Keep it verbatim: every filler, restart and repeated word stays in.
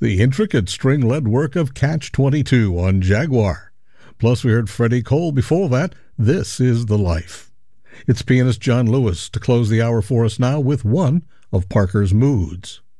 the intricate string-led work of Catch twenty-two on Jaguar. Plus, we heard Freddie Cole before that, This Is the Life. It's pianist John Lewis to close the hour for us now with one of Parker's moods.